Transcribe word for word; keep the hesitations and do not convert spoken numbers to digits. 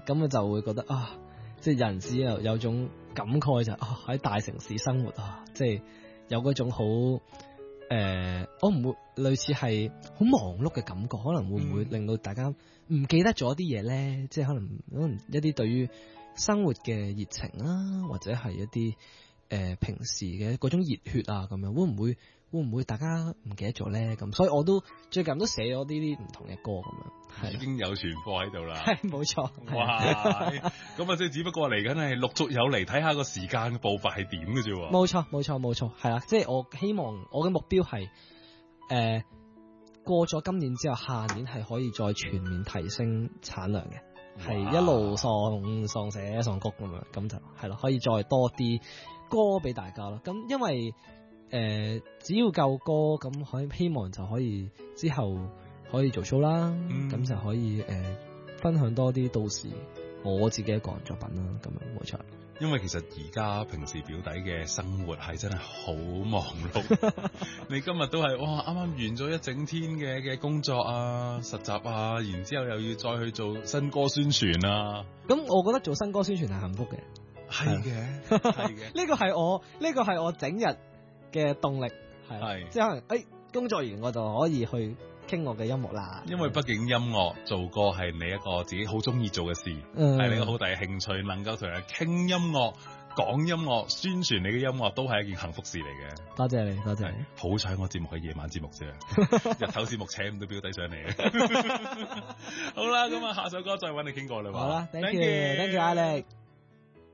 咁佢就會覺得啊，即係有陣時有有種感慨就係啊喺大城市生活啊，即係有嗰種好誒、呃，我唔會類似係好忙碌嘅感覺，可能會唔會令到大家唔記得咗啲嘢咧？即係可能可能一啲對於生活嘅熱情啦，或者係一啲誒、呃、平時嘅嗰種熱血啊，咁樣會唔會會唔會大家唔記得咗咧？咁所以我都最近都寫咗呢啲唔同嘅歌咁樣，係已經有存貨喺度啦。 係冇錯。 哇！咁啊，即係只不過嚟緊係陸續有嚟，睇下個時間嘅步伐係點嘅啫。 冇錯冇錯冇錯，係啦，即係我希望我嘅目標係誒、呃、過咗今年之後，下年係可以再全面提升產量嘅。係一路喪喪寫喪谷咁樣，咁就係咯，可以再多啲歌俾大家咯。咁因為誒、呃，只要夠歌，咁可以希望就可以之後可以做 show 啦，咁、嗯、就可以誒、呃、分享多啲到時我自己嘅個人作品啦。咁樣冇錯。 因為其實而家平時表弟嘅生活係真係好忙碌，你今日都係哇，啱啱完咗一整天嘅嘅工作啊、實習啊，然之後又要再去做新歌宣傳啊。 咁我覺得做新歌宣傳係幸福嘅， 係嘅，係嘅。 呢個係我呢、呢個係我整日嘅動力，係即係可能誒、哎、工作完我就可以去傾我嘅音樂啦， 因為畢竟音樂做歌係你一個自己好中意做嘅事，係、嗯、你一個好大嘅興趣，能夠同人傾音樂、講音樂、宣傳你嘅音樂，都係一件幸福事嚟嘅。 多謝你，多謝你。 好彩我節目係夜晚節目啫，日頭節目請唔到表弟上嚟。好啦，咁啊，下首歌再揾你傾過啦。 好啦 ，thank you，thank you，Alex。